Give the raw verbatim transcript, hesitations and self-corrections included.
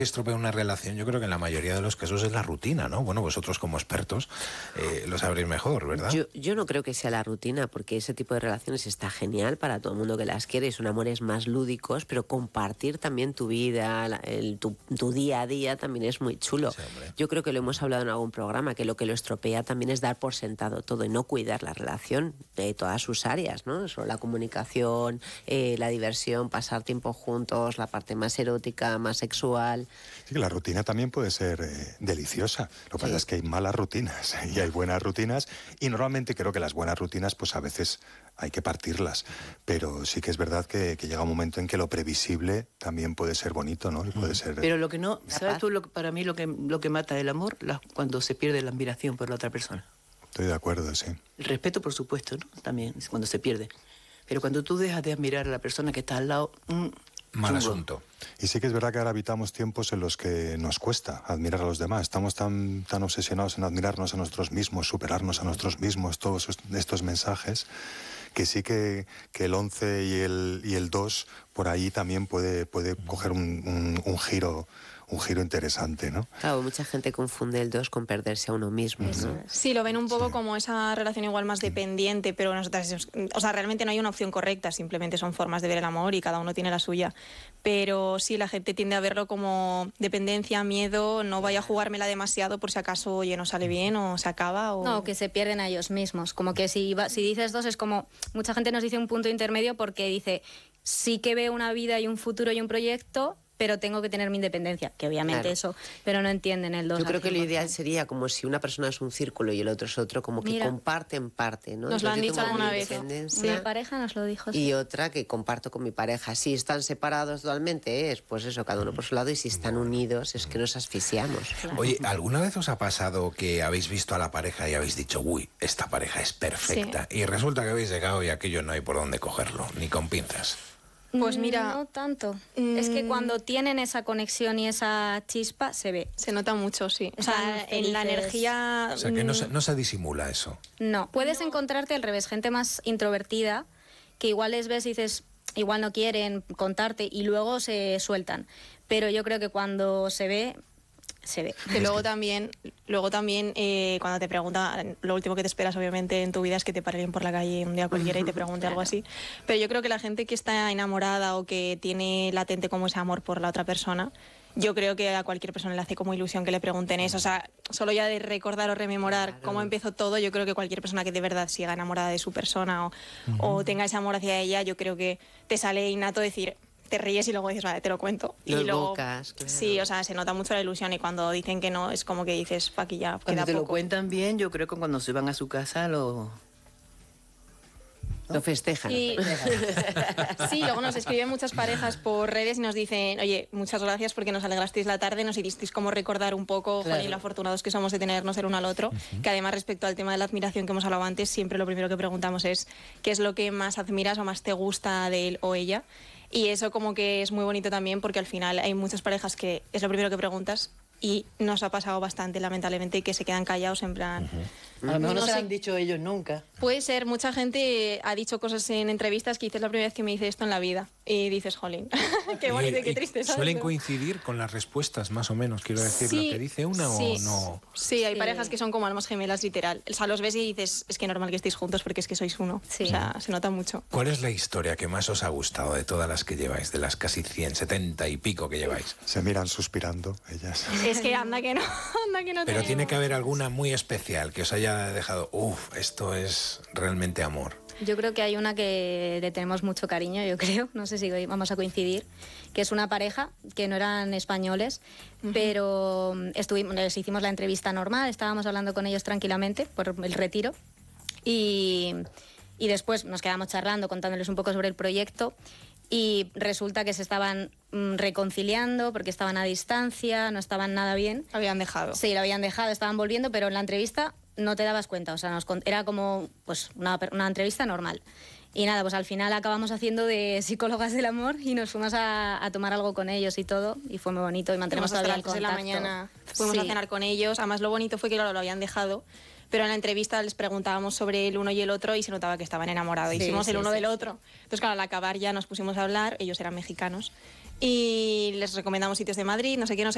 estropea una relación, yo creo que en la mayoría de los casos es la rutina, ¿no? Bueno, vosotros como expertos eh, lo sabréis mejor, ¿verdad? Yo, yo no creo que sea la rutina, porque ese tipo de relaciones está genial para todo el mundo que las quiere, son amores más lúdicos, pero compartir también tu vida, la, el, tu, tu día a día también es muy chulo. Sí, yo creo que lo hemos hablado en algún programa, que lo que lo estropea también es dar por sentado todo y no cuidar la relación de todas sus áreas, ¿no? Sobre la comunicación, eh, la diversión, pasar tiempo juntos, la parte más erótica, más sexual. Sí, que la rutina también puede ser eh, deliciosa. Lo que Sí. pasa es que hay malas rutinas y hay buenas rutinas, y normalmente creo que las buenas rutinas pues a veces hay que partirlas, pero sí que es verdad que, que llega un momento en que lo previsible también puede ser bonito, ¿no? Y puede ser... Pero lo que no, ¿sabes tú lo, para mí lo que, lo que mata el amor? La, cuando se pierde la admiración por la otra persona. Estoy de acuerdo, sí. El respeto, por supuesto, ¿no? También es cuando se pierde. Pero cuando tú dejas de admirar a la persona que está al lado... Mmm, Mal chungo. asunto. Y sí que es verdad que ahora habitamos tiempos en los que nos cuesta admirar a los demás. Estamos tan, tan obsesionados en admirarnos a nosotros mismos, superarnos a nosotros mismos, todos estos mensajes, que sí que, que el once y el, y el dos por ahí también puede, puede coger un, un, un giro un giro interesante, ¿no? Claro, mucha gente confunde el dos con perderse a uno mismo, ¿no? Sí, lo ven un poco Sí. como esa relación igual más dependiente, pero nosotras, o sea, realmente no hay una opción correcta, simplemente son formas de ver el amor y cada uno tiene la suya. Pero sí, la gente tiende a verlo como dependencia, miedo, no vaya a jugármela demasiado por si acaso, oye, no sale bien o se acaba o... No, que se pierden a ellos mismos. Como que si, va, si dices dos es como... Mucha gente nos dice un punto intermedio porque dice, sí que veo una vida y un futuro y un proyecto, pero tengo que tener mi independencia, que obviamente Claro. eso, pero no entienden el dos. Yo creo al que lo cien por ideal cien. sería como si una persona es un círculo y el otro es otro, como que Mira. comparten parte, ¿no? Nos lo Entonces han yo dicho tengo mi alguna vez. independencia Una pareja nos lo dijo. y sí. otra que comparto con mi pareja. Si están separados dualmente es, pues eso, cada uno por su lado, y si están unidos es que nos asfixiamos. Oye, ¿alguna vez os ha pasado que habéis visto a la pareja y habéis dicho, uy, esta pareja es perfecta? Y resulta que habéis llegado y aquello no hay por dónde cogerlo, ni con pinzas. Pues mira, No tanto. mm, Es que cuando tienen esa conexión y esa chispa, se ve. se nota mucho, sí. O sea, Están en la felices. energía... O sea, que no mm, se, no se disimula eso. No. Puedes encontrarte al revés, gente más introvertida, que igual les ves y dices, igual no quieren contarte y luego se sueltan. Pero yo creo que cuando se ve, se ve. Que luego también, luego también eh, cuando te preguntan, lo último que te esperas obviamente en tu vida es que te pare alguien por la calle un día cualquiera y te pregunte algo así. Pero yo creo que la gente que está enamorada o que tiene latente como ese amor por la otra persona, yo creo que a cualquier persona le hace como ilusión que le pregunten eso. O sea, solo ya de recordar o rememorar Claro. cómo empezó todo, yo creo que cualquier persona que de verdad siga enamorada de su persona o, o tenga ese amor hacia ella, yo creo que te sale innato decir... te ríes y luego dices, vale, te lo cuento. Lo y luego, evocas, claro. sí, o sea, se nota mucho la ilusión y cuando dicen que no, es como que dices, pa' aquí ya Cuando queda te lo poco. cuentan bien, yo creo que cuando se van a su casa lo... Lo festejan. Y, sí, luego nos escriben muchas parejas por redes y nos dicen, oye, muchas gracias porque nos alegrasteis la tarde, nos hicisteis como recordar un poco, Claro. jolín, lo afortunados que somos de tenernos el uno al otro, que además respecto al tema de la admiración que hemos hablado antes, siempre lo primero que preguntamos es qué es lo que más admiras o más te gusta de él o ella. Y eso como que es muy bonito también porque al final hay muchas parejas que es lo primero que preguntas y nos ha pasado bastante lamentablemente que se quedan callados en plan... A lo mejor no, No se lo sé. han dicho ellos nunca. Puede ser, mucha gente ha dicho cosas en entrevistas que dices la primera vez que me dice esto en la vida y dices, jolín, qué bonito y qué triste. ¿sabes? ¿Suelen coincidir con las respuestas, más o menos, quiero decir, Sí, lo que dice una sí, o no? Sí, hay Sí. parejas que son como almas gemelas, literal. O sea, los ves y dices, es que normal que estéis juntos porque es que sois uno. Sí. O sea, se nota mucho. ¿Cuál es la historia que más os ha gustado de todas las que lleváis, de las casi cien, setenta y pico que lleváis? Se miran suspirando ellas. Es que anda que no, anda que no. Pero tenemos. tiene que haber alguna muy especial que os haya dejado, uff, esto es realmente amor. Yo creo que hay una que le tenemos mucho cariño, yo creo, no sé si hoy vamos a coincidir, que es una pareja que no eran españoles, pero estuvimos, les hicimos la entrevista normal, estábamos hablando con ellos tranquilamente por el retiro y, y después nos quedamos charlando, contándoles un poco sobre el proyecto y resulta que se estaban mm, reconciliando porque estaban a distancia, no estaban nada bien. Habían dejado. Sí, lo habían dejado, estaban volviendo, pero en la entrevista no te dabas cuenta, o sea, nos, cont- era como pues una, per- una entrevista normal. Y nada, pues al final acabamos haciendo de psicólogas del amor y nos fuimos a, a tomar algo con ellos y todo, y fue muy bonito y mantenemos Tenemos hasta todavía las el tres de la contacto. mañana. Fuimos a Sí. cenar con ellos. Además, lo bonito fue que, claro, lo habían dejado. Pero en la entrevista les preguntábamos sobre el uno y el otro y se notaba que estaban enamorados. Sí, Hicimos el sí, uno sí. del otro. Entonces, claro, al acabar ya nos pusimos a hablar. Ellos eran mexicanos. Y les recomendamos sitios de Madrid, no sé qué, no sé